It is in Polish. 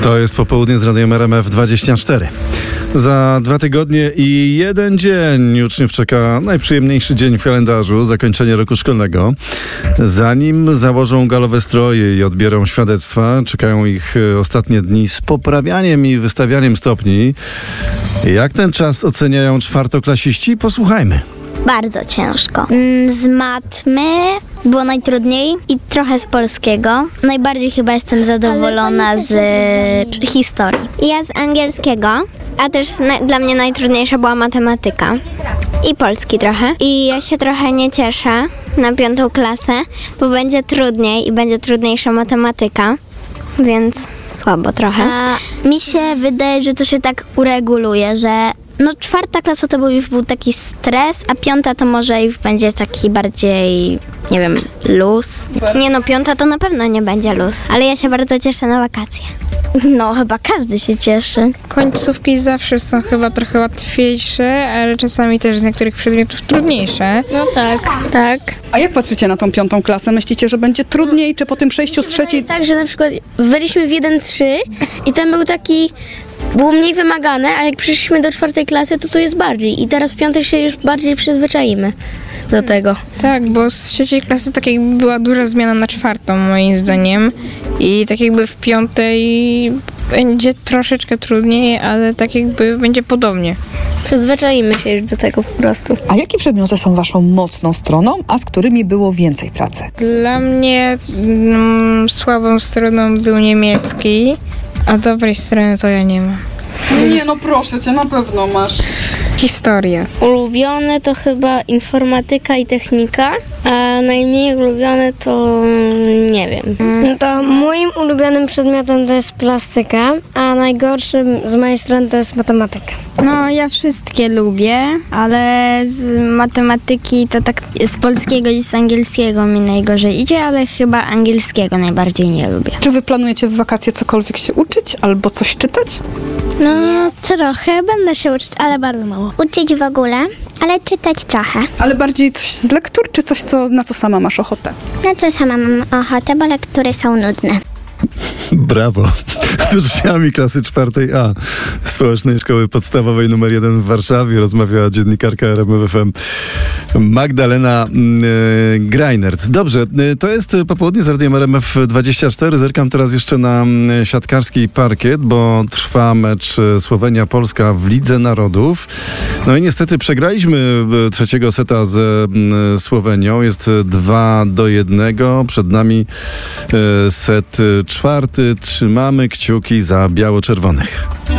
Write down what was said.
To jest popołudnie z Radiem RMF24. Za 2 tygodnie i 1 dzień uczniów czeka najprzyjemniejszy dzień w kalendarzu, zakończenie roku szkolnego. Zanim założą galowe stroje i odbiorą świadectwa, czekają ich ostatnie dni z poprawianiem i wystawianiem stopni. Jak ten czas oceniają czwartoklasiści? Posłuchajmy. Bardzo ciężko. Z matmy było najtrudniej i trochę z polskiego. Najbardziej chyba jestem zadowolona z historii. Ja z angielskiego, a też dla mnie najtrudniejsza była matematyka i polski trochę. I ja się trochę nie cieszę na 5. klasę, bo będzie trudniej i będzie trudniejsza matematyka, więc słabo trochę. A mi się wydaje, że to się tak ureguluje, że 4. klasa to już był taki stres, a 5. to może już będzie taki bardziej, nie wiem, luz. Nie 5. to na pewno nie będzie luz, ale ja się bardzo cieszę na wakacje. Chyba każdy się cieszy. Końcówki zawsze są chyba trochę łatwiejsze, ale czasami też z niektórych przedmiotów trudniejsze. No tak. A jak patrzycie na tą 5. klasę? Myślicie, że będzie trudniej, czy po tym przejściu z 3? Tak, że na przykład byliśmy w 1-3 i tam było mniej wymagane, a jak przyszliśmy do 4. klasy, to jest bardziej. I teraz w 5. się już bardziej przyzwyczaimy do tego. Tak, bo z 3. klasy tak jakby była duża zmiana na 4. moim zdaniem. I tak jakby w 5. będzie troszeczkę trudniej, ale tak jakby będzie podobnie. Przyzwyczaimy się już do tego po prostu. A jakie przedmioty są waszą mocną stroną, a z którymi było więcej pracy? Dla mnie słabą stroną był niemiecki, a dobrej strony to ja nie mam. Nie, proszę cię, na pewno masz. Historia. Ulubione to chyba informatyka i technika, a najmniej ulubione to nie wiem. To moim ulubionym przedmiotem to jest plastyka, a najgorszym z mojej strony to jest matematyka. Ja wszystkie lubię, ale z matematyki to tak z polskiego i z angielskiego mi najgorzej idzie, ale chyba angielskiego najbardziej nie lubię. Czy wy planujecie w wakacje cokolwiek się uczyć albo coś czytać? Trochę będę się uczyć, ale bardzo mało. Uczyć w ogóle, ale czytać trochę. Ale bardziej coś z lektur, czy coś, na co sama masz ochotę? Na co sama mam ochotę, bo lektury są nudne. Brawo. Z uczniami klasy 4A Społecznej Szkoły Podstawowej nr 1 w Warszawie rozmawiała dziennikarka RMF FM Magdalena Greinert. Dobrze, to jest popołudnie z Radiem RMF24. Zerkam teraz jeszcze na siatkarski parkiet, bo trwa mecz Słowenia-Polska w Lidze Narodów. I niestety przegraliśmy 3. seta ze Słowenią. Jest 2-1. Przed nami set 4. Trzymamy kciuki za biało-czerwonych.